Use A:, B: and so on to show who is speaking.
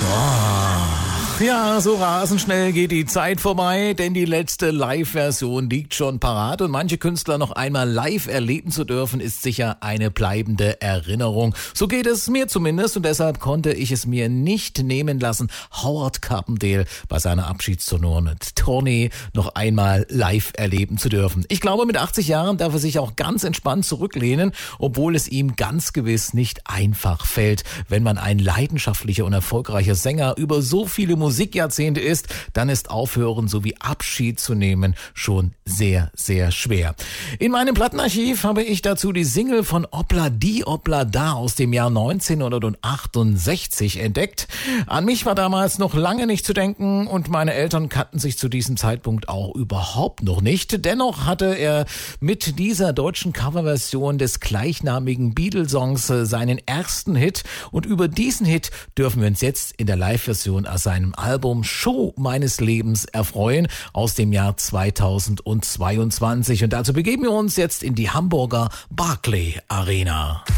A: Ja, so rasend schnell geht die Zeit vorbei, denn die letzte Live-Version liegt schon parat und manche Künstler noch einmal live erleben zu dürfen, ist sicher eine bleibende Erinnerung. So geht es mir zumindest und deshalb konnte ich es mir nicht nehmen lassen, Howard Carpendale bei seiner Abschiedstournee noch einmal live erleben zu dürfen. Ich glaube, mit 80 Jahren darf er sich auch ganz entspannt zurücklehnen, obwohl es ihm ganz gewiss nicht einfach fällt, wenn man ein leidenschaftlicher und erfolgreicher Sänger über so viele Musikjahrzehnte ist, dann ist Aufhören sowie Abschied zu nehmen schon sehr, sehr schwer. In meinem Plattenarchiv habe ich dazu die Single von Opla Di Opla Da aus dem Jahr 1968 entdeckt. An mich war damals noch lange nicht zu denken und meine Eltern kannten sich zu diesem Zeitpunkt auch überhaupt noch nicht. Dennoch hatte er mit dieser deutschen Coverversion des gleichnamigen Beatles-Songs seinen ersten Hit und über diesen Hit dürfen wir uns jetzt in der Live-Version aus seinem Album Show meines Lebens erfreuen aus dem Jahr 2022. Und dazu begeben wir uns jetzt in die Hamburger Barclay Arena.